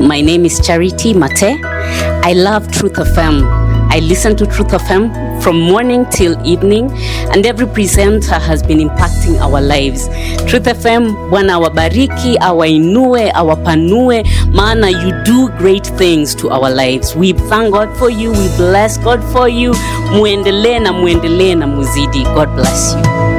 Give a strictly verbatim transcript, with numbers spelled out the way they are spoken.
My name is Charity Mate. I love Truth F M. I listen to Truth F M from morning till evening, and every presenter has been impacting our lives. Truth F M, Bwana awabariki, awainue, awapanue, maana you do great things to our lives. We thank God for you, we bless God for you. Muendelee na muendelee na muzidi. God bless you.